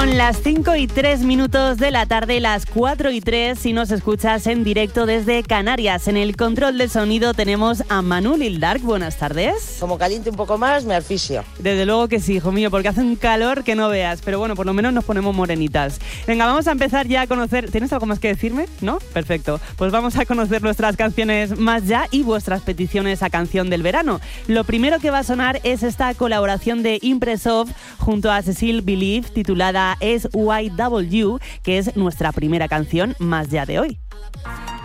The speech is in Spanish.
Son las 5:03 de la tarde, las 4:03 si nos escuchas en directo desde Canarias. En el control de sonido tenemos a Manu Lil Dark. Buenas tardes. Como caliente un poco más, me asfixio. Desde luego que sí, hijo mío, porque hace un calor que no veas. Pero bueno, por lo menos nos ponemos morenitas. Venga, vamos a empezar ya a conocer... ¿Tienes algo más que decirme? ¿No? Perfecto. Pues vamos a conocer nuestras canciones más ya y vuestras peticiones a canción del verano. Lo primero que va a sonar es esta colaboración de Impressov junto a Cecile Believe, titulada SYW, que es nuestra primera canción más ya de hoy.